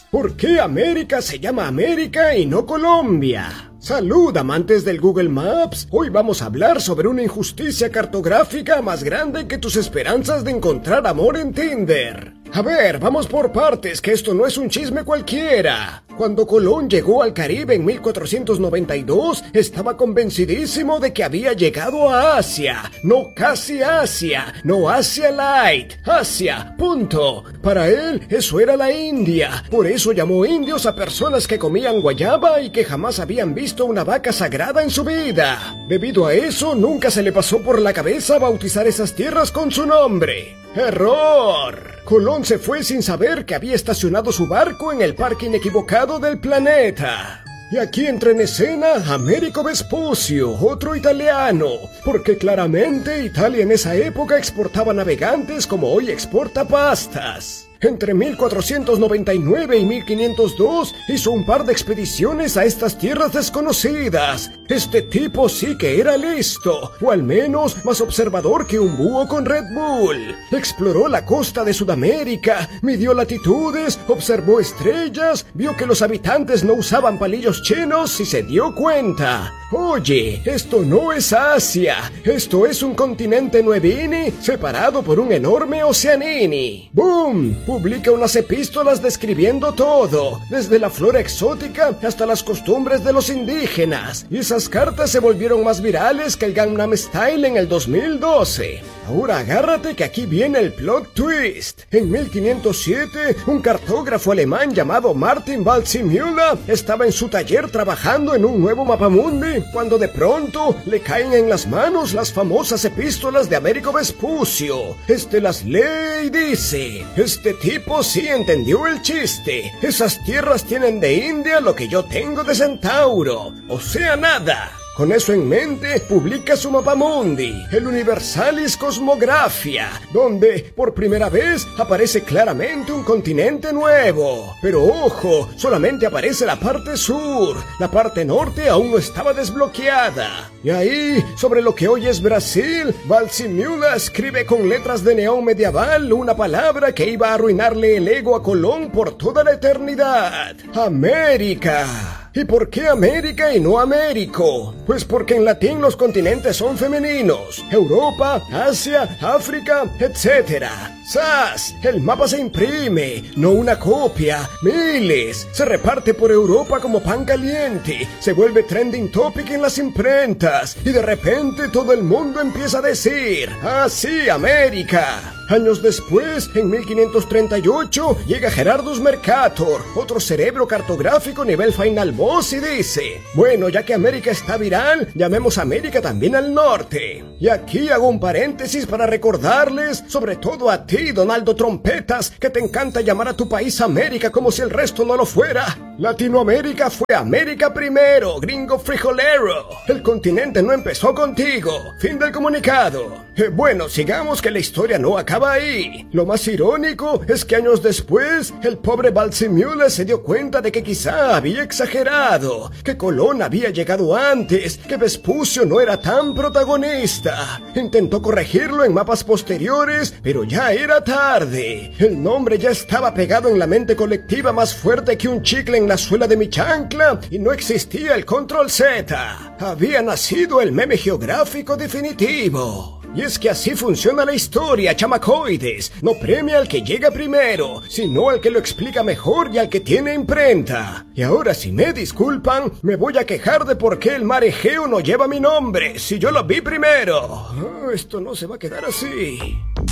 ¿Por qué América se llama América y no Colombia? Salud, amantes del Google Maps. Hoy vamos a hablar sobre una injusticia cartográfica más grande que tus esperanzas de encontrar amor en Tinder. A ver, vamos por partes, que esto no es un chisme cualquiera. Cuando Colón llegó al Caribe en 1492, estaba convencidísimo de que había llegado a Asia. No casi Asia, no Asia Light, Asia, punto. Para él, eso era la India. Por eso llamó indios a personas que comían guayaba y que jamás habían visto una vaca sagrada en su vida. Debido a eso, nunca se le pasó por la cabeza bautizar esas tierras con su nombre. ¡Error! Colón se fue sin saber que había estacionado su barco en el parque inequivocado del planeta. Y aquí entra en escena Americo Vespucio, otro italiano, porque claramente Italia en esa época exportaba navegantes como hoy exporta pastas. Entre 1499 y 1502 hizo un par de expediciones a estas tierras desconocidas. Este tipo sí que era listo, o al menos más observador que un búho con Red Bull. Exploró la costa de Sudamérica, midió latitudes, observó estrellas, vio que los habitantes no usaban palillos chinos y se dio cuenta. Oye, esto no es Asia, esto es un continente nuevini separado por un enorme oceanini. ¡Boom! Publica unas epístolas describiendo todo, desde la flora exótica hasta las costumbres de los indígenas. Y esas cartas se volvieron más virales que el Gangnam Style en el 2012. Ahora agárrate que aquí viene el plot twist. En 1507, un cartógrafo alemán llamado Martin Waldseemüller estaba en su taller trabajando en un nuevo mapamundi, cuando de pronto le caen en las manos las famosas epístolas de Americo Vespucio. Este las lee y dice: este tipo sí entendió el chiste. Esas tierras tienen de India lo que yo tengo de Centauro, o sea, nada. Con eso en mente, publica su mapamundi, el Universalis Cosmographia, donde por primera vez aparece claramente un continente nuevo. Pero ojo, solamente aparece la parte sur, la parte norte aún no estaba desbloqueada. Y ahí, sobre lo que hoy es Brasil, Waldseemüller escribe con letras de neón medieval una palabra que iba a arruinarle el ego a Colón por toda la eternidad: América. ¿Y por qué América y no Américo? Pues porque en latín los continentes son femeninos: Europa, Asia, África, etc. ¡Sas! El mapa se imprime, no una copia, miles. Se reparte por Europa como pan caliente, se vuelve trending topic en las imprentas y de repente todo el mundo empieza a decir: ¡ah, sí, América! Años después, en 1538, llega Gerardus Mercator, otro cerebro cartográfico nivel Final Boss, y dice: bueno, ya que América está viral, llamemos América también al norte. Y aquí hago un paréntesis para recordarles, sobre todo a ti, Donaldo Trompetas, que te encanta llamar a tu país América como si el resto no lo fuera. Latinoamérica fue América primero, gringo frijolero. El continente no empezó contigo. Fin del comunicado. Bueno, sigamos, que la historia no acaba ahí. Lo más irónico es que años después, el pobre Waldseemüller se dio cuenta de que quizá había exagerado, que Colón había llegado antes, que Vespucio no era tan protagonista. Intentó corregirlo en mapas posteriores, pero ya era tarde. El nombre ya estaba pegado en la mente colectiva más fuerte que un chicle en la suela de mi chancla, y no existía el control Z. Había nacido el meme geográfico definitivo. Y es que así funciona la historia, chamacoides. No premia al que llega primero, sino al que lo explica mejor y al que tiene imprenta. Y ahora, si me disculpan, me voy a quejar de por qué el mar Egeo no lleva mi nombre, si yo lo vi primero. Esto no se va a quedar así.